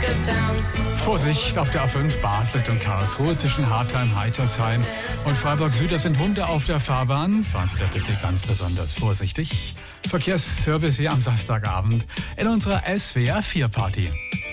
Vorsicht auf der A5 Basel und Karlsruhe zwischen Hartheim, Heitersheim und Freiburg Süd. Da sind Hunde auf der Fahrbahn. Fahren Sie da bitte ganz besonders vorsichtig. Verkehrsservice hier am Samstagabend in unserer SWR 4 Party.